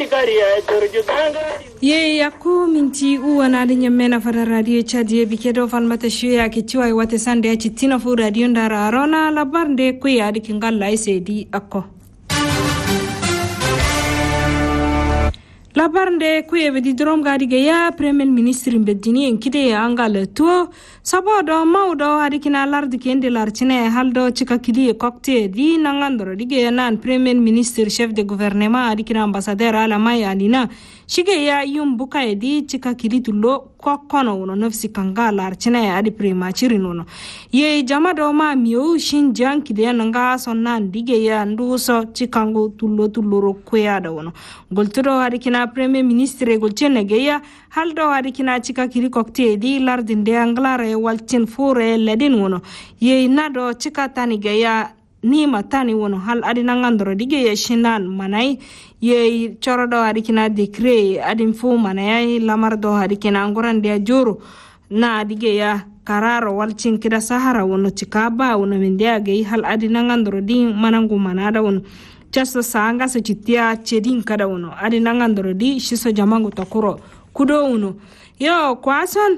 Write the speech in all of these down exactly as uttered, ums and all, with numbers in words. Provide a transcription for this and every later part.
ye yakku minti uwana de nyamena fara radio chadie bikedo falmata shuya ke tiwa wate sande ya chitina fu radio ndara arona labarde ku ya dikingalla isedi akko labarde ku ye di drom gadi ge ya premier ministre bedini en kide angala to sabodo mawdo adikina lardi kende larchine haldo chika kidi kokte di nangandoro dige nan premier ministre chef de gouvernement adikina ambassadeur ala mai alina shige ya yum buka edi chika kidi tullo kokkono wono nafsi kanga larchine adi premature nono ye jamado ma miyo shinjang kide nanga sonnan dige ya nduso chikango tullo tullo rokoya da wono goltoro adikina premier ministre golchene ge ya haldo adikina chika kidi kokte di lardinde anglare waltin fure ledin wono ye nado chika tani ge ya ni matani wono hal adina ngandoro dige ya shinan manai ye chorodo adikina decree adin fu manai lamardo adikina ngorande joro na dige ya kararo walcin kida sahara wono chika ba wono mendia ge hal adina ngandoro di manangu manada wono chasa sanga sa chitia chedin kada wono adina ngandoro di shiso jamangu takuro kudo wono yo kwason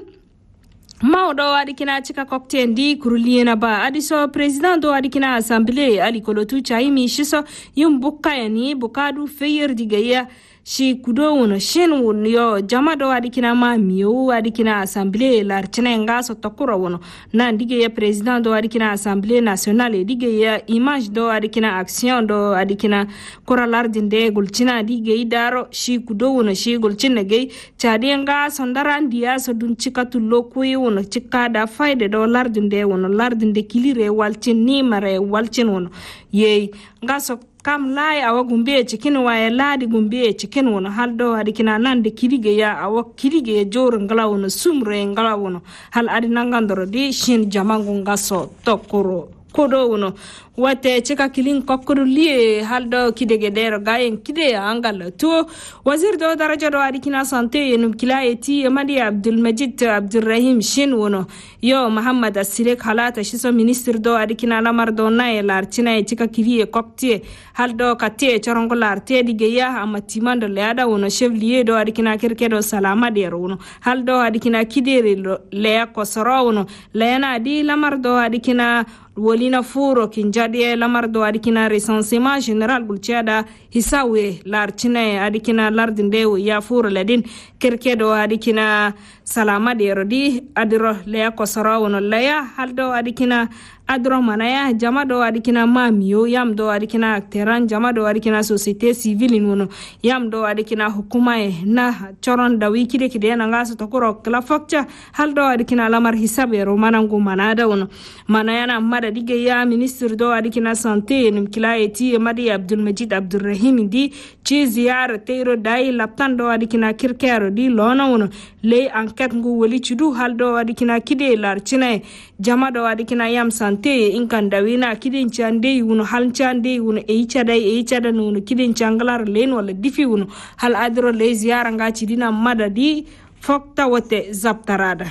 mawdo adikina chika kokte ndi kuruliena ba adiso president do adikina assembly ali kolotu chaimi shiso yum bukayani bukadu feyer digaya shi kudo wono shin wono yo jamado adikina ma miyo adikina assembly larchina ngaso tokuro wono na dige ya president do adikina assembly nationale dige ya image do adikina action do adikina koralar dinde gulchina dige idaro shi kudo wono shi gulchina ge chadi ngaso ndarandiya so dun chikatu lokuyi wono chika da faide do lardinde wono lardinde kilire walchin ni mare walchin wono ye ngaso kam lai awa gumbe cikin waye ladi gumbe cikin wono haldo adikina nande kilige ya awa kilige jor ngala wono sumre ngala wono hal adina ngandoro di shin jamangu ngaso tokoro kodo wono wate chika kilin kokuru liye haldo kidege dero gayen kide angal to wazir do daraja do adikina sante yenum kilayeti madi abdul majid abdurrahim shin wono yo muhammad asire khalata shiso minister do adikina lamar do nay larchina chika kiliye koktie haldo katie chorongo larte dige ya amatimando leada wono chef liye do adikina kirkedo salama dero wono haldo adikina kidere le ko soro wono lena di lamar do adikina wolina furo kinjadie lamardo adikina recensement général bulchada hisawe larchine adikina lardindewo ya furo ladin kerkedo adikina salama de rodi adiro le ko sarawo no laya haldo adikina adro manaya jamado adikina mamiyo yamdo adikina akteran jamado adikina société civile wono yamdo adikina hukuma na choron da wikide kide na ngaso tokoro kala fakcha haldo adikina lamar hisabe romanangu manada wono manayana mada dige ya ministre do adikina santé num kilayeti madi abdul majid abdurrahim di ci ziyara teyro dai laptando adikina kirkero di lona wono le enquête ngu woli cidu haldo adikina kide larcine jamado adikina yam santé inkan dawina kidin chande wono hal chande wono e chada e chada no kidin changalar len wala difi wono hal adro le ziyara nga cidina madadi fokta wote zaptarada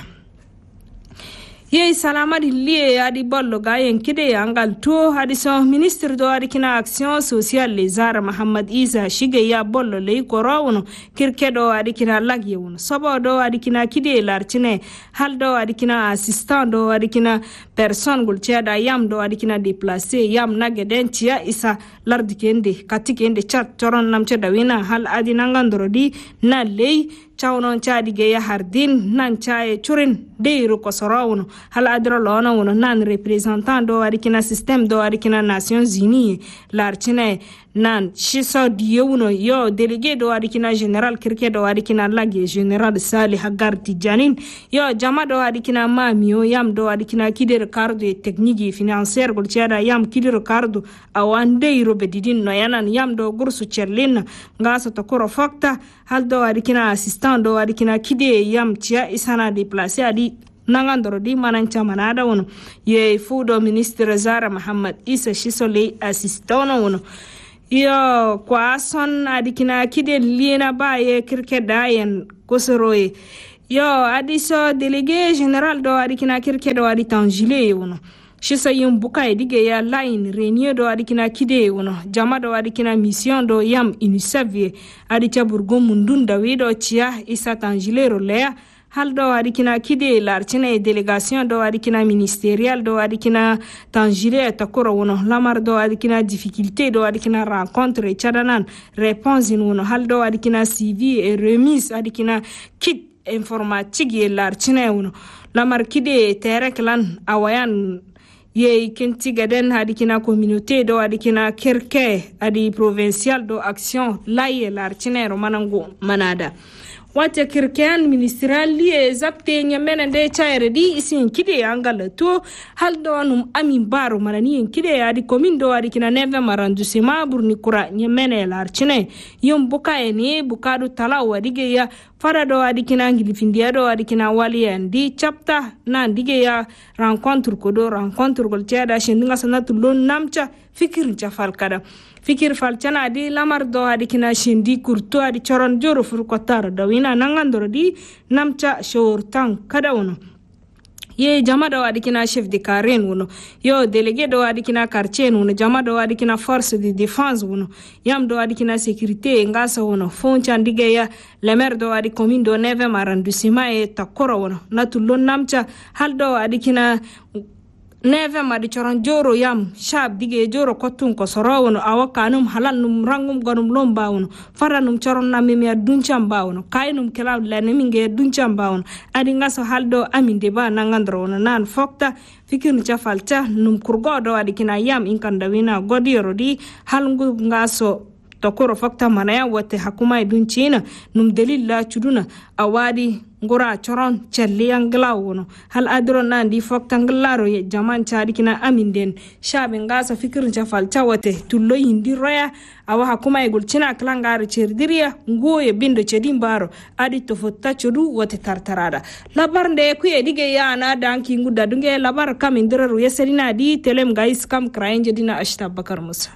ye salama di liye adi bollo gayen kide angal to hadi so ministre do adikina action sociale les ara Muhammad Isa shige ya bollo le korowono kirkedo adikina lagye wono sobo do adikina kide larcine haldo adikina assistant do adikina person gul tiada yam do adikina déplacer yam nageden tia isa lardikende katikende chat toron namche dawina hal adina ngandoro di na lei chawnon chadige ya hardin nan chae churin deiro ko sorawno hal adro lona wono nan representant do adikina système do adikina Nations Unies larchine nan shiso diewno yo délégué do adikina général kirke do adikina lagye général Salih Hagarti Janin yo jama do adikina mamiyo yam do adikina kider cardo technique financière gol tiada yam kider cardo awande irobe didin no yanan yam do gursu cherlin ngasa to koro fakta hal do adikina assistant do adikina kide yam tia isana déplacer adi nangandoro di manancha manada wono ye fudo ministre Zara Muhammad Isa Shisole assistant wono yo kwa son adikina kide liena ba ye kirke dayen kosoroye yo adiso délégué général do adikina kirke do adi tangile wono shi sayin buka dige ya line renio do adikina kide wono jama do adikina mission do yam unicef adicha burgo mundun da wido chia isa tangilero lea hal do adikina kide larchine delegation do adikina ministerial do adikina tangire takoro wono lamar do adikina difficulté do adikina rencontre chadanan réponse wono hal do adikina cv et remise adikina kit informatique ye larchine wono lamar kide tereklan awayan ye kenti gaden adikina communauté do adikina kerke adi provincial do action laye larchine romanango manada wate kirkian ministerial liye zapte nyamena de chaire di isin kide angala to haldo num amin baro manani kide adi komindo adi kina neve marandu sima burni kura nyamena larchine yom buka eni bukadu talawa dige ya farado adi kina ngilifindia do adi kina wali andi chapta na dige ya rencontre kodo rencontre gol tiada shendinga sanatu lon namcha fikir jafal kada fikir falchana di lamar do adi kina shendi kurto adi choron joro furkotar do wina nangandoro di namcha shortan kada wono ye jama do adi kina chef de carren wono yo délégué do adi kina quartier wono jama do adi kina force de défense wono yam do adi kina sécurité ngasa wono foncha ndige ya le maire do adi commune do neve arrondissement e takoro wono natullo namcha hal do adi kina neve madi choron joro yam shab dige joro kotun ko sorowono awakanum halal num rangum gonum lomba wono faranum choron namimi aduncham bawono kaynum kelaw laneminge duncham bawono adi ngaso haldo aminde ba nangandro wono nan fokta fikir chafalta num kurgodo adi kina yam inkanda wina godiro di halngu ngaso tokoro fakta manaya wote hakuma idunchina num delilla chuduna awadi ngora choron chelli angla wono hal adro nandi fakta nglaro ye jaman chadi kina aminden shabe ngasa fikir chafalta wote tullo indi roya awa hakuma igul china klangaro cherdiria ngoye bindo chedin baro adi to fotta chodu wote tartarada labar nde ku edige ya na danki nguda dunge labar kam indira ru yeselina di telem guys kam krainje dina ashta bakar musa